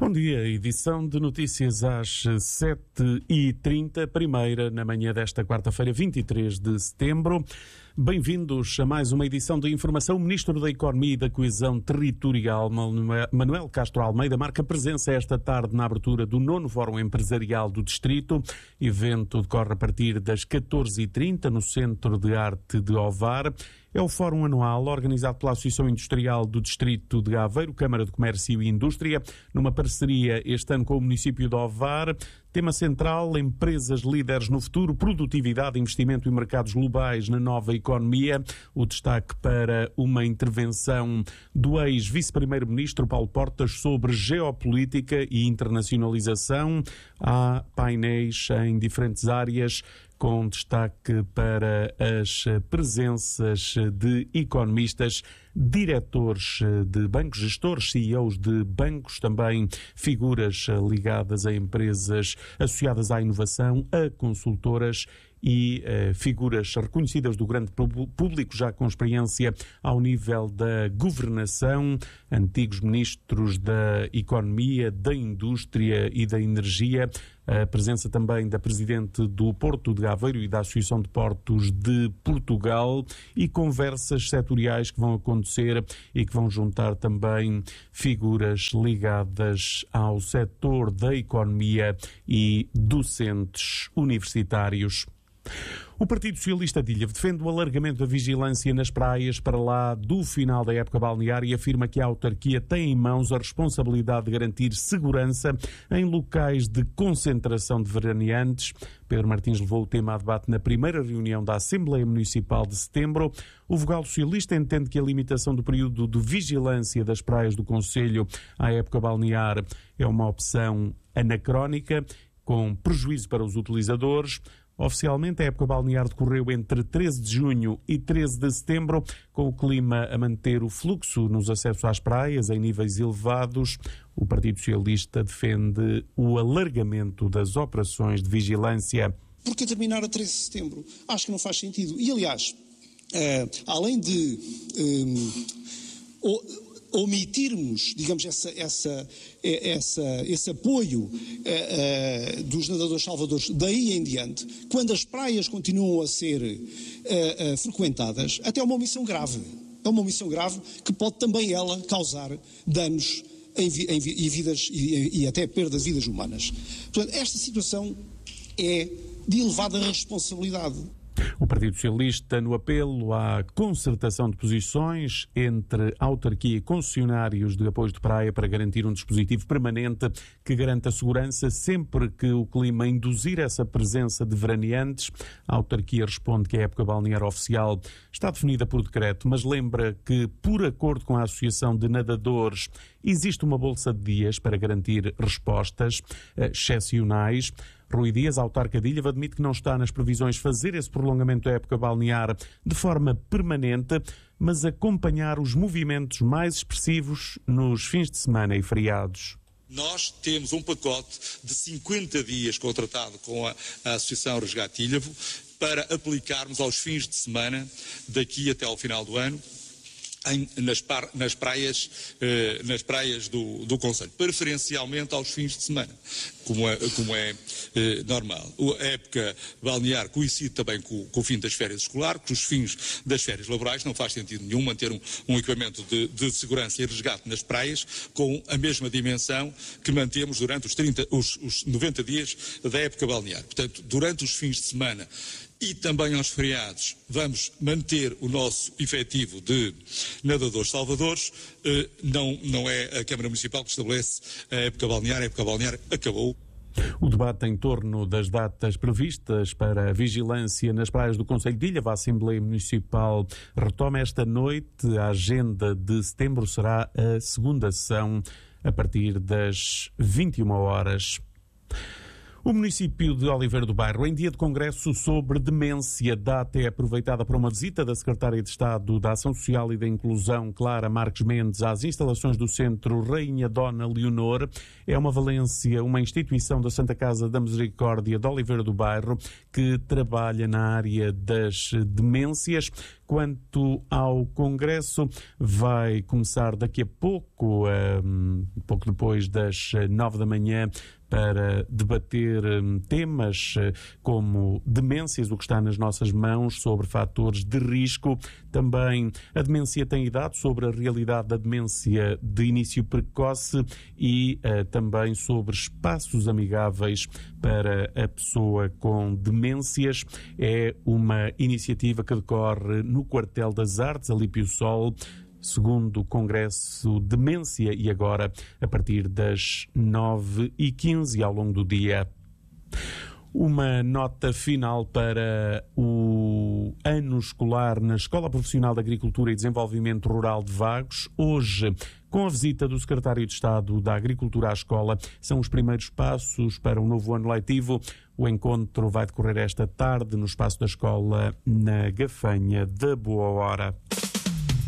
Bom dia, edição de notícias às 7h30, primeira na manhã desta quarta-feira, 23 de setembro. Bem-vindos a mais uma edição de informação. O Ministro da Economia e da Coesão Territorial, Manuel Castro Almeida, marca presença esta tarde na abertura do 9º Fórum Empresarial do Distrito. O evento decorre a partir das 14h30 no Centro de Arte de Ovar. É o fórum anual organizado pela Associação Industrial do Distrito de Aveiro, Câmara de Comércio e Indústria, numa parceria este ano com o município de Ovar. Tema central: empresas líderes no futuro, produtividade, investimento e mercados globais na nova economia. O destaque para uma intervenção do ex-vice-primeiro-ministro Paulo Portas sobre geopolítica e internacionalização. Há painéis em diferentes áreas, com destaque para as presenças de economistas, diretores de bancos, gestores, CEOs de bancos, também figuras ligadas a empresas associadas à inovação, a consultoras e figuras reconhecidas do grande público, já com experiência ao nível da governação, antigos ministros da Economia, da Indústria e da Energia, a presença também da Presidente do Porto de Aveiro e da Associação de Portos de Portugal, e conversas setoriais que vão acontecer e que vão juntar também figuras ligadas ao setor da economia e docentes universitários. O Partido Socialista de Ilha defende o alargamento da vigilância nas praias para lá do final da época balnear e afirma que a autarquia tem em mãos a responsabilidade de garantir segurança em locais de concentração de veraneantes. Pedro Martins levou o tema a debate na primeira reunião da Assembleia Municipal de setembro. O vogal socialista entende que a limitação do período de vigilância das praias do concelho à época balnear é uma opção anacrónica, com prejuízo para os utilizadores. Oficialmente, a época balnear decorreu entre 13 de junho e 13 de setembro, com o clima a manter o fluxo nos acessos às praias em níveis elevados. O Partido Socialista defende o alargamento das operações de vigilância. Porque terminar a 13 de setembro? Acho que não faz sentido. E, aliás, além de omitirmos, digamos, esse apoio dos nadadores salvadores daí em diante, quando as praias continuam a ser frequentadas, até é uma omissão grave. É uma omissão grave que pode também ela causar danos em vidas e até perda de vidas humanas. Portanto, esta situação é de elevada responsabilidade. O Partido Socialista, no apelo à concertação de posições entre autarquia e concessionários de apoios de praia para garantir um dispositivo permanente que garanta a segurança sempre que o clima induzir essa presença de veraneantes. A autarquia responde que a época balnear oficial está definida por decreto, mas lembra que, por acordo com a Associação de Nadadores, existe uma bolsa de dias para garantir respostas excepcionais. Rui Dias, autarca de Ilha, admite que não está nas previsões fazer esse prolongamento da época balnear de forma permanente, mas acompanhar os movimentos mais expressivos nos fins de semana e feriados. Nós temos um pacote de 50 dias contratado com a Associação Resgate Ilhavo para aplicarmos aos fins de semana daqui até ao final do ano nas praias do concelho, preferencialmente aos fins de semana, como é normal. A época balnear coincide também com o fim das férias escolares, com os fins das férias laborais. Não faz sentido nenhum manter um equipamento de segurança e resgate nas praias com a mesma dimensão que mantemos durante os 90 dias da época balnear. Portanto, durante os fins de semana e também aos feriados, vamos manter o nosso efetivo de nadadores salvadores. Não é a Câmara Municipal que estabelece a época balnear acabou. O debate em torno das datas previstas para a vigilância nas praias do concelho de Ilhavo, a Assembleia Municipal retoma esta noite. A agenda de setembro será a segunda sessão a partir das 21 horas. O município de Oliveira do Bairro, em dia de congresso sobre demência, data é aproveitada para uma visita da Secretária de Estado da Ação Social e da Inclusão, Clara Marques Mendes, às instalações do Centro Rainha Dona Leonor. É uma valência, uma instituição da Santa Casa da Misericórdia de Oliveira do Bairro que trabalha na área das demências. Quanto ao congresso, vai começar daqui a pouco pouco depois das 9 da manhã, para debater temas como demências, o que está nas nossas mãos, sobre fatores de risco. Também a demência tem idade, sobre a realidade da demência de início precoce e também sobre espaços amigáveis para a pessoa com demências. É uma iniciativa que decorre no Quartel das Artes, ali Pio Sol, segundo o Congresso Demência, e agora a partir das 9h15 ao longo do dia. Uma nota final para o ano escolar na Escola Profissional de Agricultura e Desenvolvimento Rural de Vagos. Hoje, com a visita do Secretário de Estado da Agricultura à escola, são os primeiros passos para o novo ano letivo. O encontro vai decorrer esta tarde no espaço da escola na Gafanha da Boa Hora.